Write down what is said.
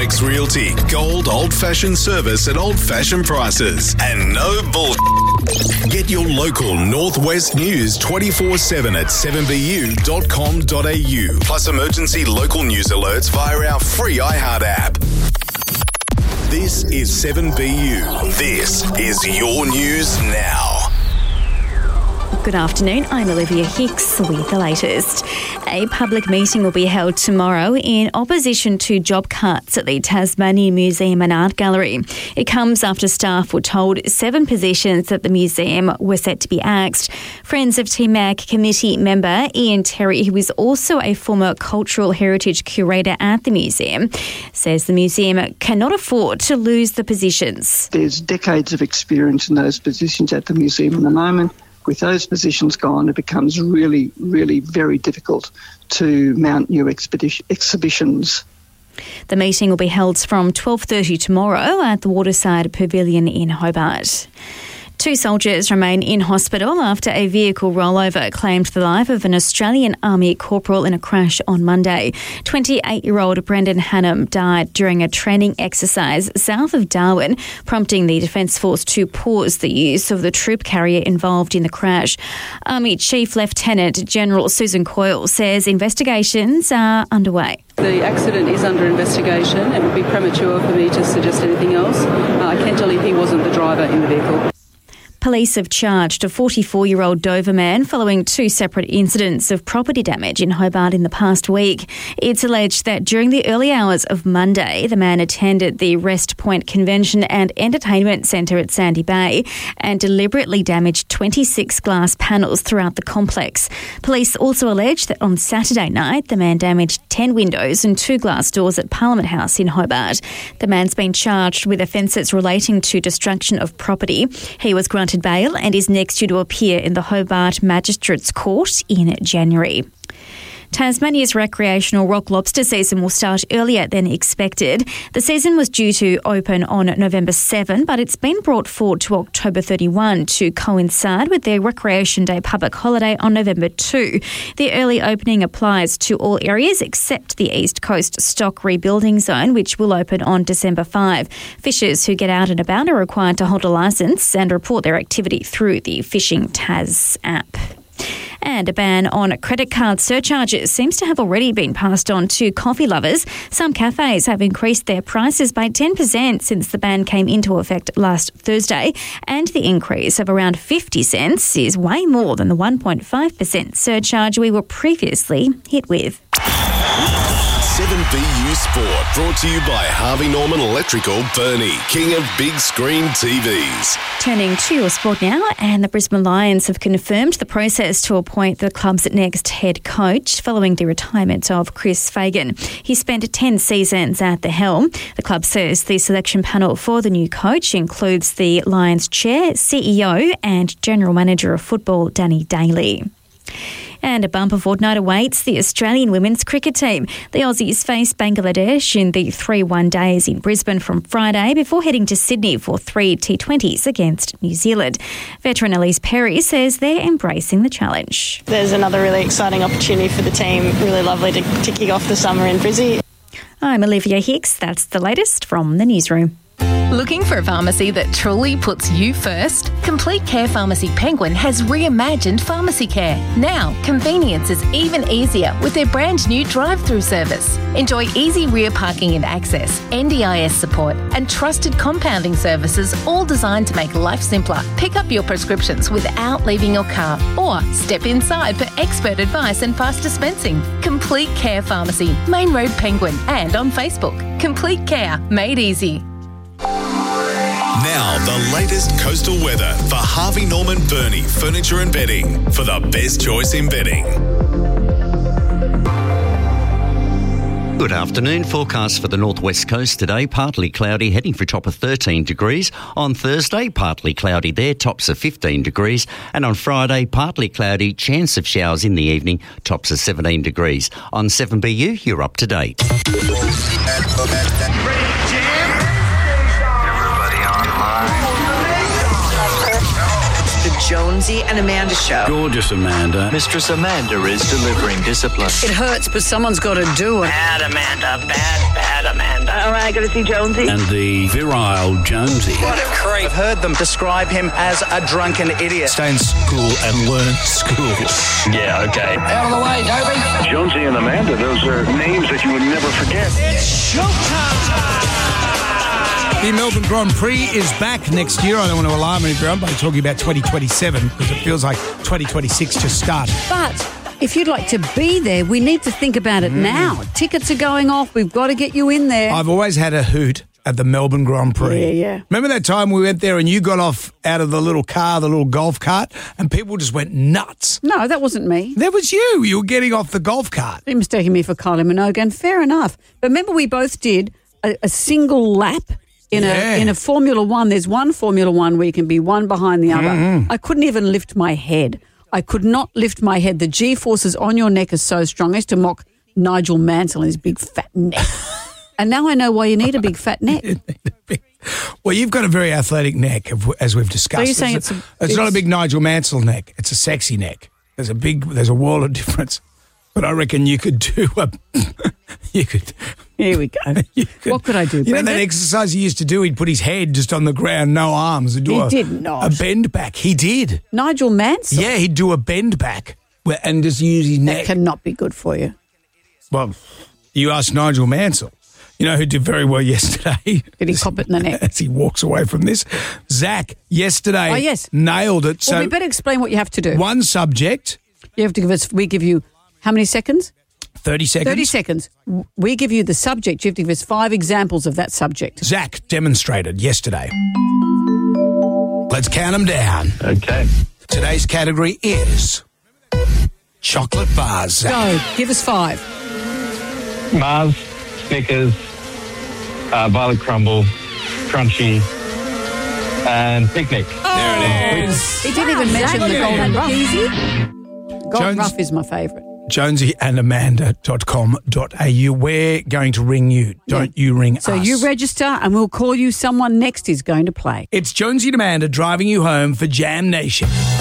Flex Realty. Gold old-fashioned service at old-fashioned prices. And no bull. Get your local Northwest news 24/7 at 7bu.com.au. Plus emergency local news alerts via our free iHeart app. This is 7BU. This is your news now. Good afternoon, I'm Olivia Hicks with the latest. A public meeting will be held tomorrow in opposition to job cuts at the Tasmanian Museum and Art Gallery. It comes after staff were told 7 positions at the museum were set to be axed. Friends of TMAC committee member Ian Terry, who is also a former cultural heritage curator at the museum, says the museum cannot afford to lose the positions. There's decades of experience in those positions at the museum at the moment. With those positions gone, it becomes really, really very difficult to mount new exhibitions. The meeting will be held from 12:30 tomorrow at the Waterside Pavilion in Hobart. 2 soldiers remain in hospital after a vehicle rollover claimed the life of an Australian Army corporal in a crash on Monday. 28-year-old Brendan Hannam died during a training exercise south of Darwin, prompting the Defence Force to pause the use of the troop carrier involved in the crash. Army Chief Lieutenant General Susan Coyle says investigations are underway. The accident is under investigation. It would be premature for me to suggest anything else. I can tell you he wasn't the driver in the vehicle. Police have charged a 44-year-old Dover man following 2 separate incidents of property damage in Hobart in the past week. It's alleged that during the early hours of Monday, the man attended the Rest Point Convention and Entertainment Centre at Sandy Bay and deliberately damaged 26 glass panels throughout the complex. Police also allege that on Saturday night, the man damaged 10 windows and 2 glass doors at Parliament House in Hobart. The man's been charged with offences relating to destruction of property. He was granted bail and is next due to appear in the Hobart Magistrates Court in January. Tasmania's recreational rock lobster season will start earlier than expected. The season was due to open on November 7, but it's been brought forward to October 31 to coincide with their Recreation Day public holiday on November 2. The early opening applies to all areas except the East Coast Stock Rebuilding Zone, which will open on December 5. Fishers who get out and about are required to hold a licence and report their activity through the Fishing Tas app. And a ban on credit card surcharges seems to have already been passed on to coffee lovers. Some cafes have increased their prices by 10% since the ban came into effect last Thursday, and the increase of around 50 cents is way more than the 1.5% surcharge we were previously hit with. 7BU Sport, brought to you by Harvey Norman Electrical Burnie, king of big screen TVs. Turning to your sport now, and the Brisbane Lions have confirmed the process to appoint the club's next head coach following the retirement of Chris Fagan. He spent 10 seasons at the helm. The club says the selection panel for the new coach includes the Lions chair, CEO and general manager of football, Danny Daly. And a bumper fortnight awaits the Australian women's cricket team. The Aussies face Bangladesh in the 3-1 days in Brisbane from Friday before heading to Sydney for 3 T20s against New Zealand. Veteran Elise Perry says they're embracing the challenge. There's another really exciting opportunity for the team. Really lovely to kick off the summer in Brizzy. I'm Olivia Hicks. That's the latest from the newsroom. Looking for a pharmacy that truly puts you first? Complete Care Pharmacy Penguin has reimagined pharmacy care. Now, convenience is even easier with their brand new drive-through service. Enjoy easy rear parking and access, NDIS support, and trusted compounding services, all designed to make life simpler. Pick up your prescriptions without leaving your car, or step inside for expert advice and fast dispensing. Complete Care Pharmacy, Main Road Penguin, and on Facebook. Complete Care, made easy. Now, the latest coastal weather for Harvey Norman Burnie Furniture and Bedding for the best choice in bedding. Good afternoon. Forecast for the northwest coast today, partly cloudy, heading for a top of 13 degrees. On Thursday, partly cloudy there, tops of 15 degrees. And on Friday, partly cloudy, chance of showers in the evening, tops of 17 degrees. On 7BU, you're up to date. The Jonesy and Amanda Show. Gorgeous Amanda. Mistress Amanda is delivering discipline. It hurts, but someone's got to do it. Bad Amanda, bad Amanda. am I going to see Jonesy? And the virile Jonesy. What a creep. I've heard them describe him as a drunken idiot. Stay in school and learn school. Yeah, okay. Out of the way, Dobie. Jonesy and Amanda, those are names that you would never forget. It's showtime! The Melbourne Grand Prix is back next year. I don't want to alarm everyone by talking about 2027 because it feels like 2026 just started. But if you'd like to be there, we need to think about it now. Tickets are going off. We've got to get you in there. I've always had a hoot at the Melbourne Grand Prix. Yeah. Remember that time we went there and you got off out of the little car, the little golf cart, and people just went nuts? No, that wasn't me. That was you. You were getting off the golf cart. You're mistaking me for Kylie Minogue, and fair enough. But remember we both did a single lap in a Formula One. There's one Formula One where you can be one behind the other. Mm-hmm. I couldn't even lift my head. I could not lift my head. The G-forces on your neck are so strong. I used to mock Nigel Mansell and his big fat neck. And now I know why you need a big fat neck. Well, you've got a very athletic neck, as we've discussed. So you're saying it's not a big Nigel Mansell neck. It's a sexy neck. There's a wall of difference. But I reckon you could do Here we go. What could I do, You know that exercise he used to do? He'd put his head just on the ground, no arms. And do He did not. A bend back. He did. Nigel Mansell? Yeah, he'd do a bend back and just use his neck. That cannot be good for you. Well, you asked Nigel Mansell. You know who did very well yesterday? Did he cop it in the neck? As he walks away from this. Zach, yesterday, Oh, yes. nailed it. Well, we better explain what you have to do. One subject. You have to we give you how many seconds? 30 seconds. 30 seconds. We give you the subject. You have to give us 5 examples of that subject. Zach demonstrated yesterday. Let's count them down. Okay. Today's category is chocolate bars. Zach. Go. Give us 5. Mars, Snickers, Violet Crumble, Crunchy, and Picnic. There it is. He didn't even mention the Golden Ruff. Easy. Golden Ruff is my favourite. JonesyandAmanda.com.au. We're going to ring you. Don't you ring us. So you register and we'll call you. Someone next is going to play. It's Jonesy and Amanda driving you home for Jam Nation.